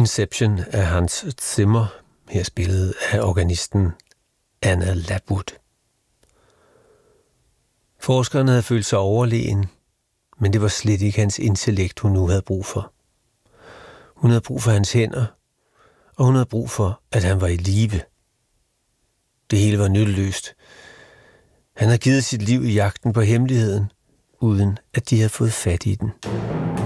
Inception af Hans Zimmer, her spillet af organisten Anna Lapwood. Forskeren havde følt sig overlegen, men det var slet ikke hans intellekt, hun nu havde brug for. Hun havde brug for hans hænder, og hun havde brug for, at han var i live. Det hele var nytteløst. Han havde givet sit liv i jagten på hemmeligheden, uden at de havde fået fat i den.